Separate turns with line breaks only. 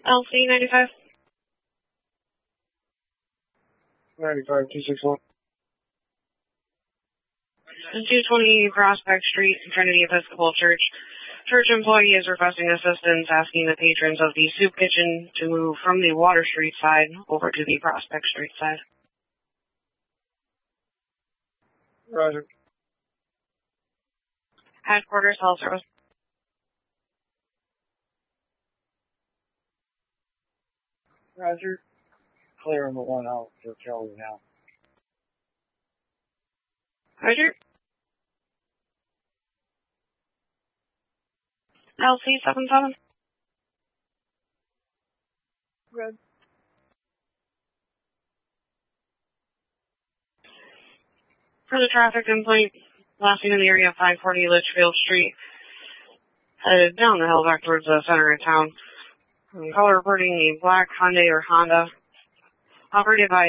LC 95.
95-261.
And 220 Prospect Street, Trinity Episcopal Church. Church employee is requesting assistance, asking the patrons of the soup kitchen to move from the Water Street side over to the Prospect Street side.
Roger.
Headquarters, cell service.
Roger. Clearing the one out for Kelly now.
Roger. LC 77.
Good.
For the traffic complaint, last seen in the area of 540 Litchfield Street, headed down the hill back towards the center of town. Color reporting the black Hyundai or Honda, operated by